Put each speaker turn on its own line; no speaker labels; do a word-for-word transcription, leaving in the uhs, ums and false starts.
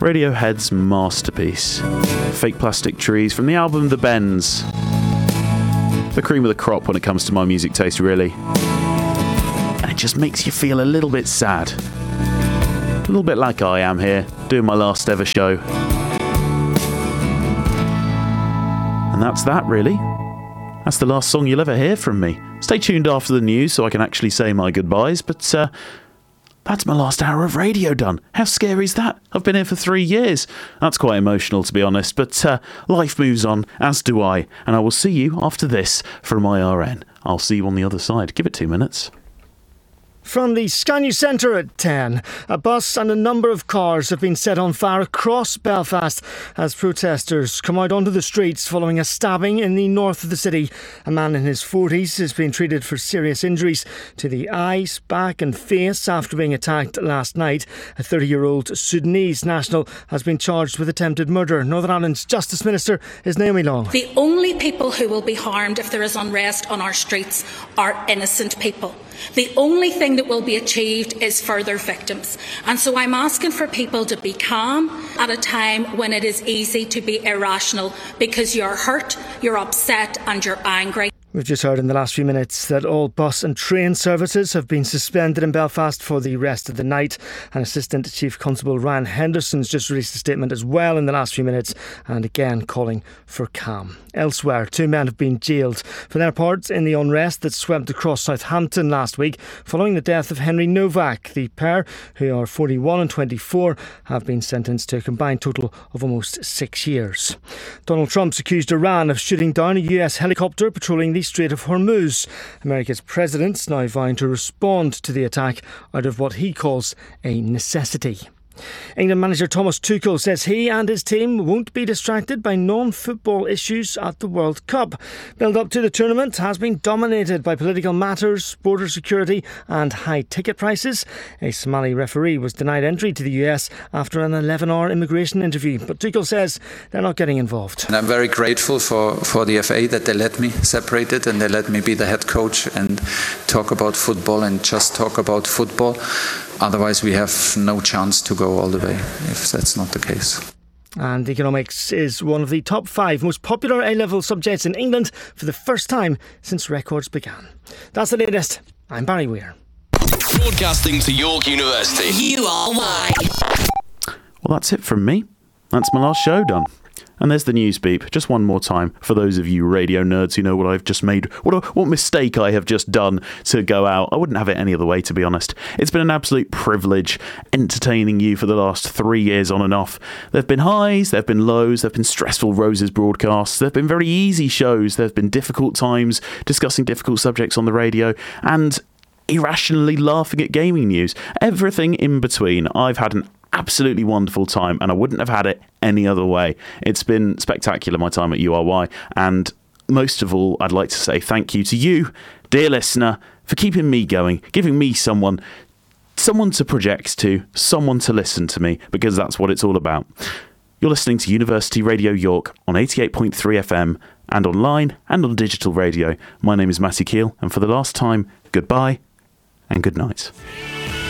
Radiohead's masterpiece, Fake Plastic Trees, from the album The Bends. The cream of the crop when it comes to my music taste, really. And it just makes you feel a little bit sad. A little bit like I am here, doing my last ever show. And that's that, really. That's the last song you'll ever hear from me. Stay tuned after the news so I can actually say my goodbyes, but uh, that's my last hour of radio done. How scary is that? I've been here for three years. That's quite emotional, to be honest, but uh, life moves on, as do I, and I will see you after this from I R N. I'll see you on the other side. Give it two minutes.
From the Sky News Centre at ten, a bus and a number of cars have been set on fire across Belfast as protesters come out onto the streets following a stabbing in the north of the city. A man in his forties has been treated for serious injuries to the eyes, back and face after being attacked last night. A thirty-year-old Sudanese national has been charged with attempted murder. Northern Ireland's Justice Minister is Naomi Long.
The only people who will be harmed if there is unrest on our streets are innocent people. The only thing that will be achieved is further victims. And so I'm asking for people to be calm at a time when it is easy to be irrational because you're hurt, you're upset and you're angry.
We've just heard in the last few minutes that all bus and train services have been suspended in Belfast for the rest of the night. And Assistant Chief Constable Ryan Henderson's just released a statement as well in the last few minutes, and again calling for calm. Elsewhere, two men have been jailed for their part in the unrest that swept across Southampton last week following the death of Henry Novak. The pair, who are forty-one and twenty-four, have been sentenced to a combined total of almost six years. Donald Trump's accused Iran of shooting down a U S helicopter patrolling the Strait of Hormuz. America's president's now vowing to respond to the attack out of what he calls a necessity. England manager Thomas Tuchel says he and his team won't be distracted by non-football issues at the World Cup. Build-up to the tournament has been dominated by political matters, border security and high ticket prices. A Somali referee was denied entry to the U S after an eleven-hour immigration interview, but Tuchel says they're not getting involved.
And I'm very grateful for, for the F A that they let me separate it and they let me be the head coach and talk about football and just talk about football. Otherwise, we have no chance to go all the way, if that's not the case.
And economics is one of the top five most popular A-level subjects in England for the first time since records began. That's the latest. I'm Barry Weir.
Broadcasting to York University. U R Y.
Well, that's it from me. That's my last show done. And there's the news beep, just one more time, for those of you radio nerds who know what I've just made, what a, what mistake I have just done to go out. I wouldn't have it any other way, to be honest. It's been an absolute privilege entertaining you for the last three years on and off. There have been highs, there have been lows, there have been stressful Roses broadcasts, there have been very easy shows, there have been difficult times discussing difficult subjects on the radio, and irrationally laughing at gaming news. Everything in between. I've had an absolutely wonderful time, and I wouldn't have had it any other way. It's been spectacular, my time at U R Y, and most of all, I'd like to say thank you to you, dear listener, for keeping me going, giving me someone someone to project to, someone to listen to me, because that's what it's all about. You're listening to University Radio York on eighty-eight point three F M and online and on digital radio. My name is Matty Keel, and for the last time, goodbye and good night.